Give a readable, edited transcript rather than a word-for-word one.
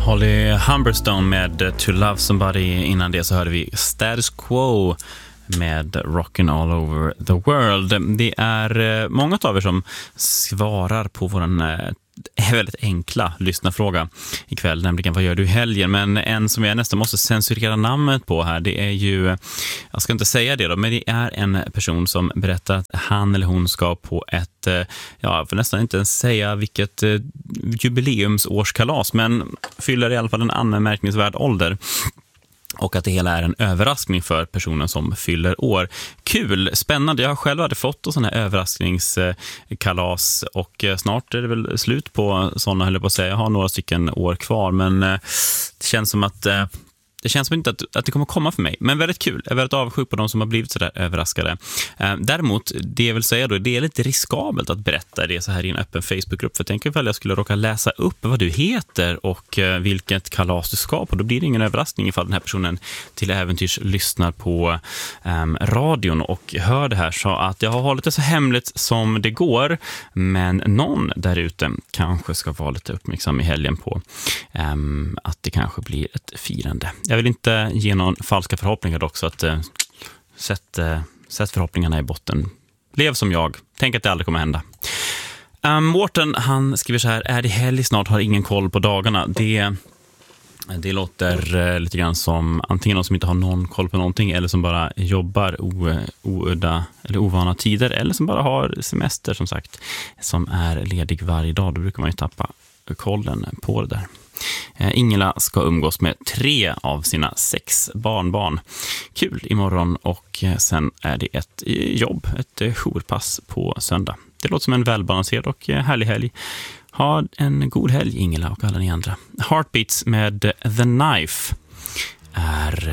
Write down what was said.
Holly Humberstone med To Love Somebody. Innan det så hörde vi Status Quo med Rockin' All Over the World. Det är många av er som svarar på våran väldigt enkla lyssnarfråga ikväll, nämligen vad gör du i helgen? Men en som jag nästan måste censurera namnet på här, det är ju, jag ska inte säga det då, men det är en person som berättar att han eller hon ska på ett, jag får nästan inte ens säga vilket jubileumsårskalas, men fyller i alla fall en anmärkningsvärd ålder. Och att det hela är en överraskning för personen som fyller år. Kul, spännande. Jag själv hade fått sådana här överraskningskalas och snart är det väl slut på sådana, höll jag på att säga. Jag har några stycken år kvar, men det känns som att det känns som inte att det kommer komma för mig. Men väldigt kul. Jag är väldigt avundsjuk på de som har blivit sådär överraskade. Däremot, det jag vill säga då, det är lite riskabelt att berätta det så här i en öppen Facebookgrupp. För jag tänker ifall jag skulle råka läsa upp vad du heter och vilket kalas du ska på. Då blir det ingen överraskning ifall den här personen till äventyrs lyssnar på radion och hör det här. Så att jag har hållit det så hemligt som det går. Men någon där ute kanske ska vara lite uppmärksam i helgen på att det kanske blir ett firande. Jag vill inte ge någon falska förhoppningar dock, så att sätt förhoppningarna i botten. Lev som jag. Tänk att det aldrig kommer hända. Mårten, han skriver så här: är det helg snart, har ingen koll på dagarna. Det låter lite grann som antingen någon som inte har någon koll på någonting, eller som bara jobbar oudda eller ovana tider, eller som bara har semester, som sagt, som är ledig varje dag. Då brukar man ju tappa kollen på det där. Ingela ska umgås med 3 av sina 6 barnbarn. Kul imorgon, och sen är det ett jobb, ett jourpass på söndag. Det låter som en välbalanserad och härlig helg. Ha en god helg, Ingela och alla ni andra. Heartbeats med The Knife är